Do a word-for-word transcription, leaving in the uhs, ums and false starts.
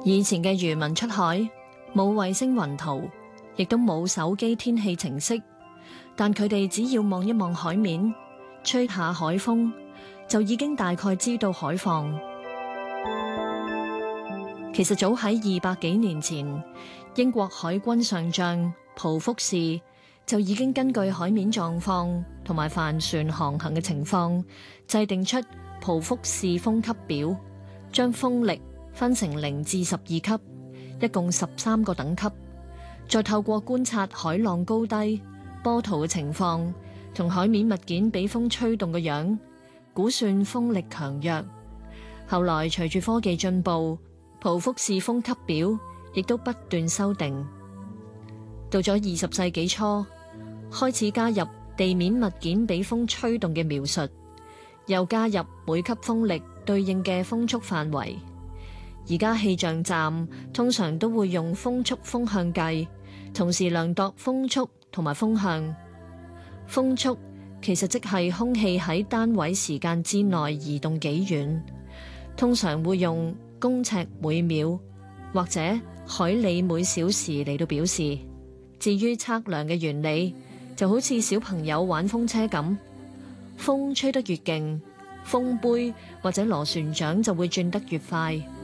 以前嘅漁民出海，冇衛星雲圖，亦都冇手機天氣程式，但佢哋只要望一望海面，吹下海風，就已經大概知道海況。其實早喺二百幾年前，英國海軍上將蒲福士就已經根據海面狀況同埋帆船航行嘅情況，制定出蒲福士風級表，將風力分成零至十二級，一共十三個等級。再透過觀察海浪高低、波濤嘅情況同海面物件俾風吹動嘅樣，估算風力強弱。後來隨住科技進步，蒲福士風級表亦都不斷修訂。到咗二十世紀初，開始加入地面物件俾風吹動嘅描述，又加入每級風力對應嘅風速範圍。而家氣象站通常都會用風速風向計，同時量度風速同埋風向。風速其實即係空氣喺單位時間之內移動幾遠，通常會用公尺每秒或者海里每小時嚟到表示。至於測量嘅原理，就好似小朋友玩風車咁，風吹得越勁，風杯或者螺旋槳就會轉得越快。